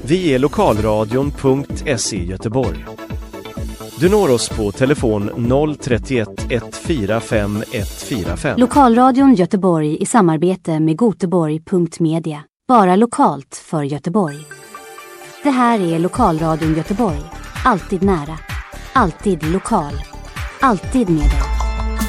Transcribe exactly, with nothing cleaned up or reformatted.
Vi är lokalradion punkt se Göteborg. Du når oss på telefon noll trettioett etthundrafyrtiofem etthundrafyrtiofem. Lokalradion Göteborg i samarbete med Goteborg punkt media. Bara lokalt för Göteborg. Det här är Lokalradion Göteborg. Alltid nära. Alltid lokal. Alltid med dig.